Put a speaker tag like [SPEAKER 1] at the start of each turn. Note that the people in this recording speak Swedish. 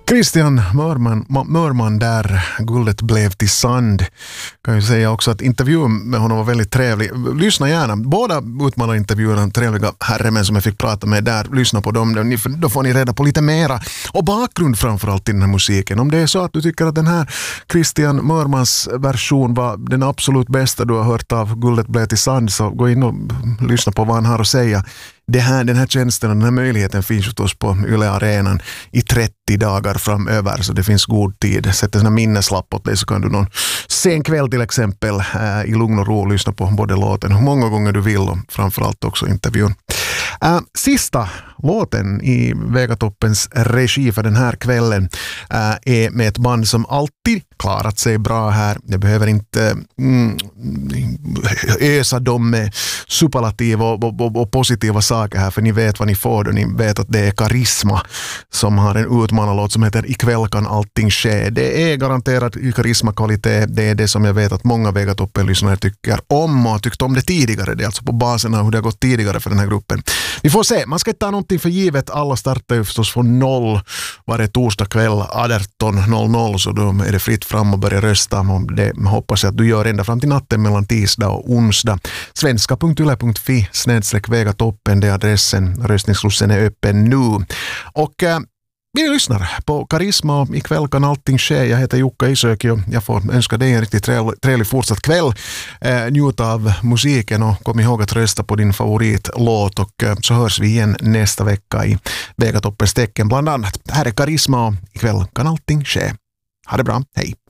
[SPEAKER 1] Christian Mörman där, guldet blev till sand. Kan ju säga också att intervjun med honom var väldigt trevlig. Lyssna gärna. Båda utmanarintervjuerna, trevliga herremän som jag fick prata med där. Lyssna på dem, då får ni reda på lite mera. Och bakgrund framförallt till den här musiken. Om det är så att du tycker att den här Christian Mörmans version var den absolut bästa du har hört av Guldet blev till sand, så gå in och lyssna på vad han har att säga. Den här tjänsten och den här möjligheten finns förstås på Yle Arenan i 30 dagar framöver, så det finns god tid. Sätt en minneslapp åt dig så kan du någon sen kväll till exempel i lugn och ro lyssna på både låten hur många gånger du vill och framförallt också intervjun. Sista låten i Vegatoppens regi för den här kvällen är med ett band som alltid klarat sig bra här. Jag behöver inte ösa dem med superlativa och positiva saker här, för ni vet vad ni får då. Ni vet att det är Karisma som har en utmanarlåt som heter Ikväll kan allting ske. Det är garanterat karismakvalitet. Det är det som jag vet att många Vegatoppen-lyssnare tycker om och tyckt om det tidigare. Det är alltså på basen av hur det har gått tidigare för den här gruppen. Vi får se. Man ska inte ta någonting för givet. Alla startar ju förstås från 0 varje torsdag kväll 18.00, så då är det fritt fram och börja rösta. Och det hoppas jag att du gör ända fram till natten mellan tisdag och onsdag. svenska.yle.fi/Vegatoppen, det är adressen. Röstningsslussen är öppen nu. Och vi lyssnar på Karisma och ikväll kan allting ske. Jag heter Jukka Isöki och jag får önska dig en riktigt trevlig fortsatt kväll. Njuta av musiken och kom ihåg att rösta på din favoritlåt, och så hörs vi igen nästa vecka i Vegatoppens tecken bland annat. Här är Karisma och ikväll kan allting ske. Ha det bra, hej!